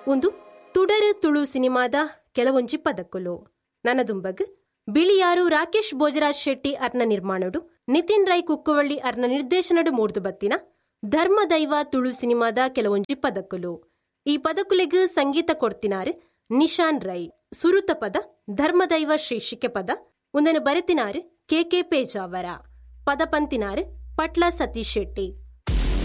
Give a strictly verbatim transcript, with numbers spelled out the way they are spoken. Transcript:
ಒಂದು ತುಡರು ತುಳು ಸಿನಿಮಾದ ಕೆಲವೊಂಜಿ ಪದಕುಲು ನನದುಂಬಗ್ ಬಿಳಿಯಾರು ರಾಕೇಶ್ ಭೋಜರಾಜ್ ಶೆಟ್ಟಿ ಅರ್ನ ನಿರ್ಮಾಣಡು ನಿತಿನ್ ರೈ ಕುಕ್ಕುವಳ್ಳಿ ಅರ್ನ ನಿರ್ದೇಶನಡು ಮೂಡ್ದು ಬತ್ತಿನ ಧರ್ಮದೈವ ತುಳು ಸಿನಿಮಾದ ಕೆಲವೊಂಜಿ ಪದಕುಲು. ಈ ಪದಕುಲೆಗ್ ಸಂಗೀತ ಕೊಡ್ತಿನಾರು ನಿಶಾನ್ ರೈ. ಸುರುತ ಪದ ಧರ್ಮದೈವ ಶೀರ್ಷಿಕೆ ಪದ ಒಂದನ್ನು ಬರೆತಿನಾರು ಕೆ ಕೆ ಪೇಜಾವರ. ಪದ ಪಂತಿನಾರು ಪಟ್ಲ ಸತೀಶ್ ಶೆಟ್ಟಿ.